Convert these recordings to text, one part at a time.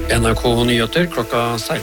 NRK Nyheter klokka 16.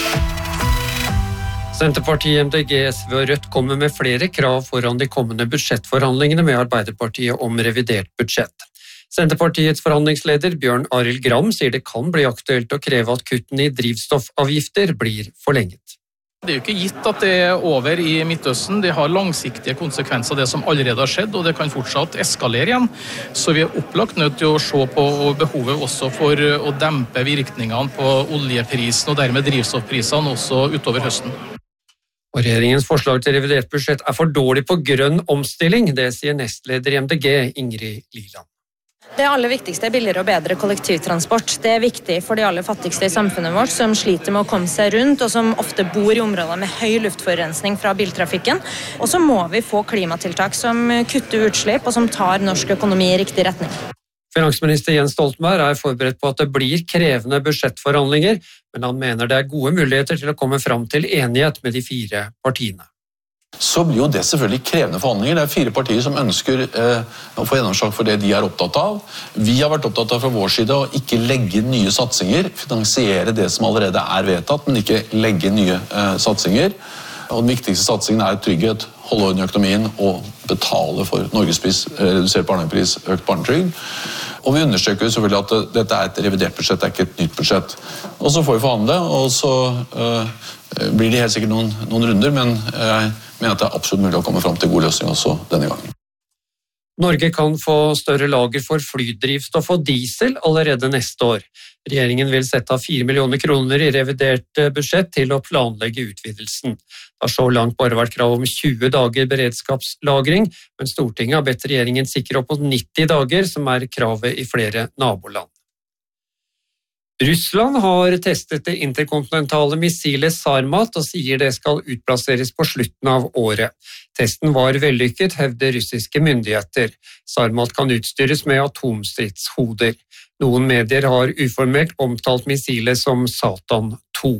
Senterpartiet, MDG, SV og Rødt kommer med flere krav foran de kommende budsjettforhandlingene med Arbeiderpartiet om revidert budsjett. Senterpartiets forhandlingsleder Bjørn Arild Gram sier det kan bli aktuelt å kreve at kuttene i drivstoffavgifter blir forlenget. Det er jo ikke gitt at det er over i Midtøsten. Det har langsiktige konsekvenser det som allerede har skjedd, og det kan fortsatt eskalere igjen. Så vi er opplagt nødt til å se på behovet også for å dempe virkningene på oljeprisen og dermed drivstoffprisene også utover høsten. Og regjeringens forslag til revidert budsjett er for dårlig på grønn omstilling, det sier nestleder i MDG, Ingrid Liland. Det aller viktigste er billigere og bedre kollektivtransport. Det er viktig for de aller fattigste i samfunnet vårt, som sliter med å komme seg rundt, og som ofte bor i områder med høy luftforurensning fra biltrafikken. Og så må vi få klimatiltak som kutter utslipp, og som tar norsk økonomi i riktig retning. Finansminister Jens Stoltenberg er forberedt på at det blir krevende budsjettforhandlinger, men han mener det er gode muligheter til å komme fram til enighet med de fire partiene. Så blir jo det selvfølgelig krevende forhandlinger. Det er fire partier som ønsker å få gjennomslag for det de er opptatt av. Vi har vært opptatt av fra vår side å ikke legge nye satsinger, finansiere det som allerede er vedtatt, men ikke legge nye satsinger. Og den viktigste satsingen er trygghet, holde orden i økonomien og betale for norgespris, redusert barnehagepris, økt barnetrygd. Og vi understreker selvfølgelig at dette er et revidert budsjett, det er ikke et nytt budsjett. Og så får vi forhandle, og så blir det helt sikkert noen runder, men jeg mener at det er absolutt mulig å komme fram til god løsning også denne gangen. Norge kan få større lager for flydrivstoff og diesel allerede neste år. Regjeringen vil sette av 4 millioner kroner i revidert budsjett til å planlegge utvidelsen. Det har så langt bare vært krav om 20 dager beredskapslagring, men Stortinget har bedt regjeringen sikre opp mot 90 dager, som er kravet i flere naboland. Russland har testet det interkontinentale missilet Sarmat og sier det skal utplasseres på slutten av året. Testen var vellykket, hevder russiske myndigheter. Sarmat kan utstyres med atomstridshoder. Noen medier har uformelt omtalt missilet som Satan 2.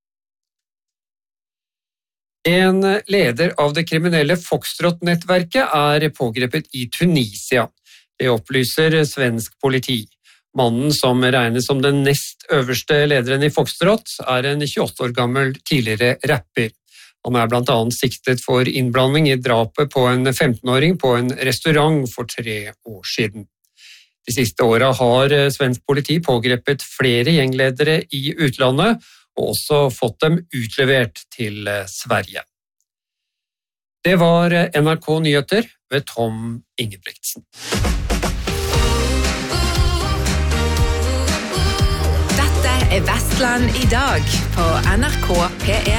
En leder av det kriminelle Foxtrot-nettverket er pågrepet i Tunisia. Det opplyser svensk politi. Mannen som regnes som den nest øverste lederen i Foxtrot, er en 28 år gammel tidligere rapper. Han er blant annet siktet for innblanding i drapet på en 15-åring på en restaurant for 3 år siden. De siste årene har svensk politi pågrepet flere gjengledere i utlandet, og også fått dem utlevert til Sverige. Det var NRK Nyheter ved Tom Ingebrigtsen. Vestland i dag på NRK P1.